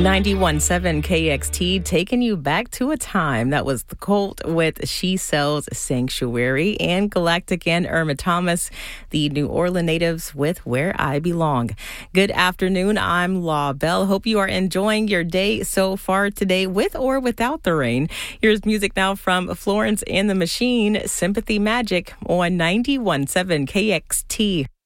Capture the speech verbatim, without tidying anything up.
ninety-one point seven K X T, taking you back to a time. That was The Cult with She Sells Sanctuary, and Galactic and Irma Thomas, the New Orleans natives, with Where I Belong. Good afternoon. I'm Law Bell. Hope you are enjoying your day so far today, with or without the rain. Here's music now from Florence and the Machine, Sympathy Magic, on ninety-one point seven K X T.